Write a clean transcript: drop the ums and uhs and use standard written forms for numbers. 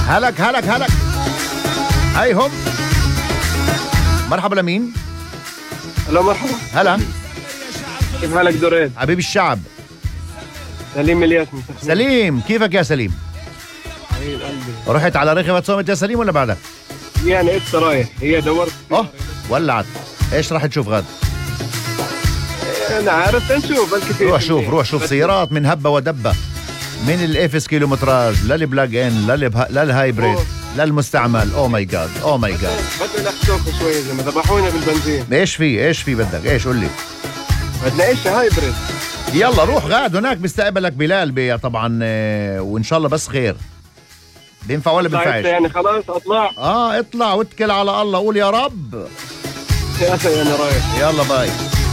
هلك هلك هلك. هاي هم. مرحبا لمين؟ هلا مرحبا. هلا. كيف حالك دورين؟ حبيب الشعب. سليم الياس. سليم، كيفك يا سليم؟ حبيب قلبي. رحت على رخوة صومت يا سليم ولا بعدك؟ يعني انت رايح، هي دورت. ولعت. ايش راح تشوف غد؟ انا عارف، نشوف الكثير. روح شوف سيارات من هبة ودبة، من الافس كيلومتراج للبلاج ان للهايبريد للمستعمل. او ماي جاد او ماي جاد. بدنا نحسوق شوي زي ما ذبحونا بالبنزين. ايش في بدك؟ ايش قول لي. بدنا ايش هايبريد. يلا روح غاد، هناك بيستقبلك بلال بي طبعا، وان شاء الله بس خير. بينفع ولا بينفعش؟ يعني خلاص اطلع. اطلع واتكل على الله، قول يا رب. يا اخي انا رايح. يلا باي.